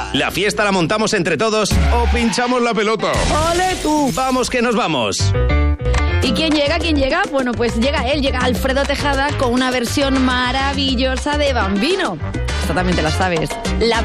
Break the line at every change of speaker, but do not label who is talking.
¿La fiesta la montamos entre todos o pinchamos la pelota?
¡Ole tú!
¡Vamos que nos vamos!
¿Y quién llega? ¿Quién llega? Bueno, pues llega él, llega Alfredo Tejada con una versión maravillosa de Bambino. Esta también te la sabes. La